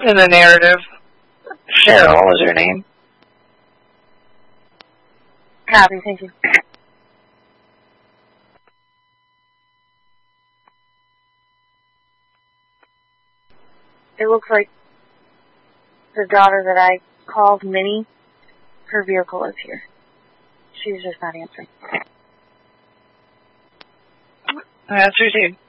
in the narrative. Cheryl is her name. Copy, thank you. It looks like the daughter that I called Minnie, her vehicle is here. She's just not answering. That's received.